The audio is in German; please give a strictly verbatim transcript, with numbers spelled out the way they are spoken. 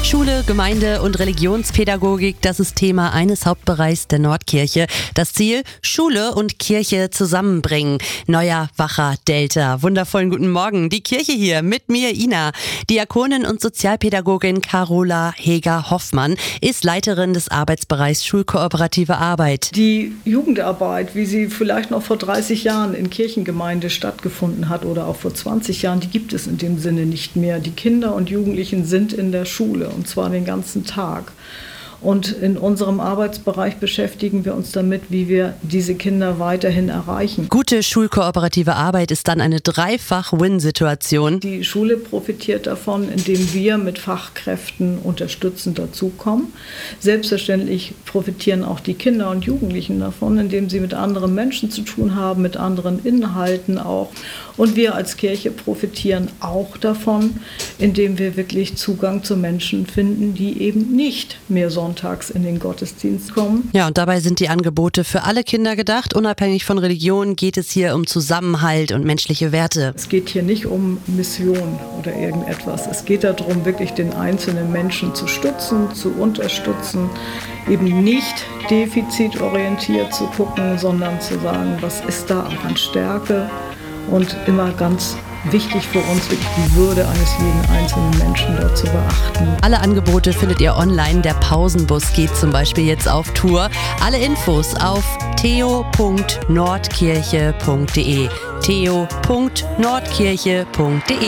Schule, Gemeinde und Religionspädagogik, das ist Thema eines Hauptbereichs der Nordkirche. Das Ziel, Schule und Kirche zusammenbringen. Neuer, wacher Delta. Wundervollen guten Morgen. Die Kirche hier mit mir, Ina. Diakonin und Sozialpädagogin Carola Heger-Hoffmann ist Leiterin des Arbeitsbereichs Schulkooperative Arbeit. Die Jugendarbeit, wie sie vielleicht noch vor dreißig Jahren in Kirchengemeinde stattgefunden hat oder auch vor zwanzig Jahren, die gibt es in dem Sinne nicht mehr. Die Kinder und Jugendlichen sind in der Schule und zwar den ganzen Tag. Und in unserem Arbeitsbereich beschäftigen wir uns damit, wie wir diese Kinder weiterhin erreichen. Gute schulkooperative Arbeit ist dann eine Dreifach-Win-Situation. Die Schule profitiert davon, indem wir mit Fachkräften unterstützend dazukommen. Selbstverständlich profitieren auch die Kinder und Jugendlichen davon, indem sie mit anderen Menschen zu tun haben, mit anderen Inhalten auch. Und wir als Kirche profitieren auch davon, indem wir wirklich Zugang zu Menschen finden, die eben nicht mehr sonntags in den Gottesdienst kommen. Ja, und dabei sind die Angebote für alle Kinder gedacht. Unabhängig von Religion geht es hier um Zusammenhalt und menschliche Werte. Es geht hier nicht um Mission oder irgendetwas. Es geht darum, wirklich den einzelnen Menschen zu stützen, zu unterstützen, eben nicht defizitorientiert zu gucken, sondern zu sagen, was ist da auch an Stärke. Und immer ganz wichtig für uns, wirklich die Würde eines jeden einzelnen Menschen dort zu beachten. Alle Angebote findet ihr online. Der Pausenbus geht zum Beispiel jetzt auf Tour. Alle Infos auf theo punkt nordkirche punkt de. theo punkt nordkirche punkt de